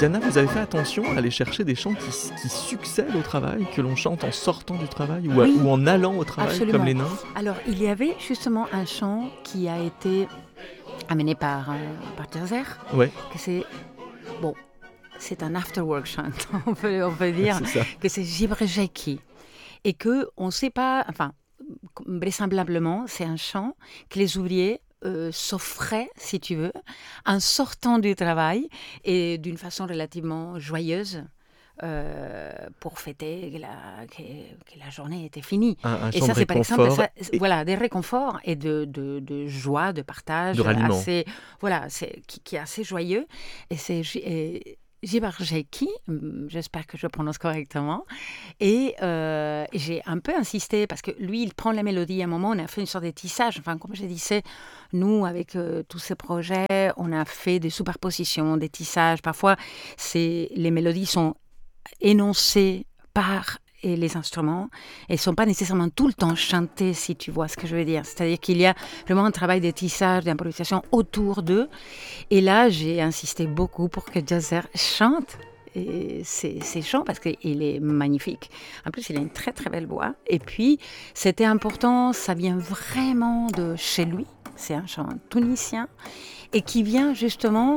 Diana, vous avez fait attention à aller chercher des chants qui succèdent au travail, que l'on chante en sortant du travail Oui, ou en allant au travail, absolument. comme les nains? Alors, il y avait justement un chant qui a été amené par Jazzer, Ouais, que bon, c'est un after-work chant, on peut dire, c'est ça. que c'est Jibrjeki. Et qu'on ne sait pas, enfin, vraisemblablement, c'est un chant que les ouvriers s'offraient, si tu veux, en sortant du travail et d'une façon relativement joyeuse. Pour fêter que la journée était finie. Un Et chant ça, de c'est par exemple, réconfort et voilà, des réconforts et de joie, de partage de ralliement. assez, voilà, qui est assez joyeux. Et c'est Jibarjeki, j'espère que je prononce correctement. Et j'ai un peu insisté parce que lui, il prend la mélodie. À un moment, on a fait une sorte de tissage. Enfin, comme je disais, nous, avec tous ces projets, on a fait des superpositions, des tissages. Parfois, les mélodies sont énoncées par et les instruments et ne sont pas nécessairement tout le temps chantés, si tu vois ce que je veux dire. C'est-à-dire qu'il y a vraiment un travail de tissage, d'improvisation autour d'eux. Et là, j'ai insisté beaucoup pour que Jazzer chante ces chants parce qu'il est magnifique. En plus, il a une très très belle voix. Et puis, c'était important, ça vient vraiment de chez lui. C'est un chant tunisien et qui vient justement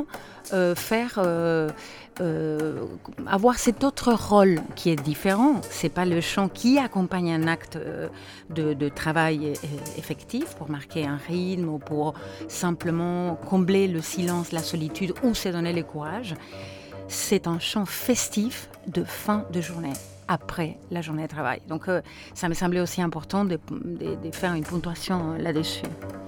avoir cet autre rôle qui est différent. C'est pas le chant qui accompagne un acte de travail effectif pour marquer un rythme ou pour simplement combler le silence, la solitude ou se donner le courage. C'est un chant festif de fin de journée, après la journée de travail. Donc ça me semblait aussi important de faire une ponctuation là-dessus.